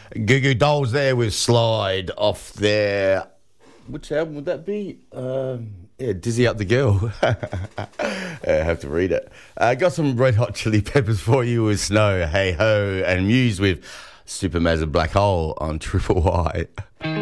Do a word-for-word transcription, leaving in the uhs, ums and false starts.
Goo Goo Dolls there with Slide off their... Which album would that be? Um, yeah, Dizzy Up the Girl. I have to read it. Uh, got some Red Hot Chili Peppers for you with Snow, Hey Ho, and Muse with Supermassive Black Hole on Triple Y.